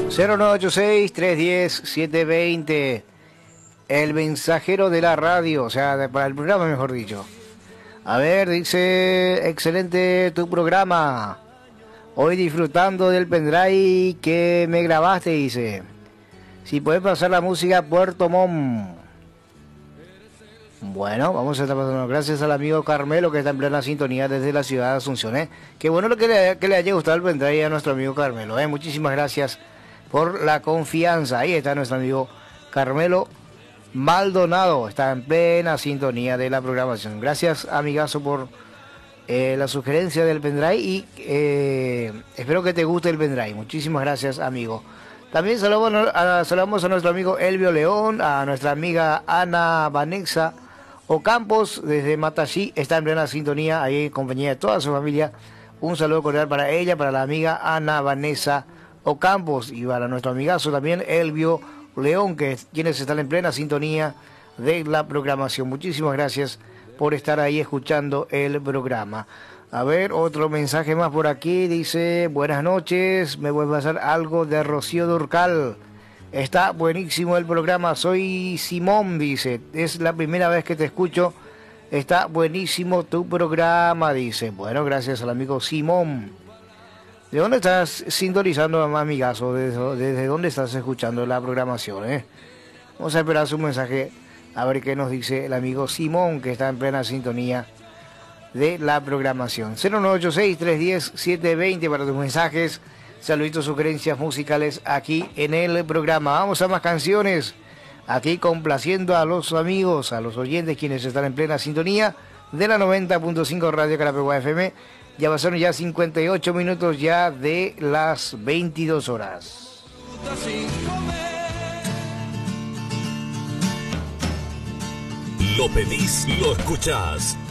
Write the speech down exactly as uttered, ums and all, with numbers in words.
cero nueve ocho seis, tres uno cero, siete dos cero. El mensajero de la radio, o sea, de, para el programa, mejor dicho. A ver, dice, excelente tu programa. Hoy disfrutando del pendrive que me grabaste, dice. Si puedes pasar la música Puerto Montt. Bueno, vamos a estar pasando. Gracias al amigo Carmelo que está en plena sintonía desde la ciudad de Asunción. ¿eh? Qué bueno lo que le, que le haya gustado el pendrive a nuestro amigo Carmelo. ¿eh? Muchísimas gracias por la confianza. Ahí está nuestro amigo Carmelo Maldonado. Está en plena sintonía de la programación. Gracias, amigazo, por eh, la sugerencia del pendrive y eh, espero que te guste el pendrive. Muchísimas gracias, amigo. También saludamos a, saludamos a nuestro amigo Elvio León, a nuestra amiga Ana Vanessa Ocampos desde Matasí, está en plena sintonía, ahí en compañía de toda su familia. Un saludo cordial para ella, para la amiga Ana Vanessa Ocampos y para nuestro amigazo también Elvio León, que quienes están en plena sintonía de la programación. Muchísimas gracias por estar ahí escuchando el programa. A ver, otro mensaje más por aquí, dice, buenas noches, me voy a pasar algo de Rocío Durcal. Está buenísimo el programa, soy Simón, dice, es la primera vez que te escucho, está buenísimo tu programa, dice. Bueno, gracias al amigo Simón. ¿De dónde estás sintonizando, amigazo? ¿Desde, desde dónde estás escuchando la programación? Eh? Vamos a esperar su mensaje, a ver qué nos dice el amigo Simón, que está en plena sintonía de la programación. cero nueve ocho seis, tres uno cero, siete dos cero para tus mensajes. Saluditos, sugerencias musicales aquí en el programa. Vamos a más canciones. Aquí complaciendo a los amigos, a los oyentes quienes están en plena sintonía de la noventa punto cinco Radio Carapegua F M. Ya pasaron ya cincuenta y ocho minutos ya de las veintidós horas. Lo pedís, lo escuchás.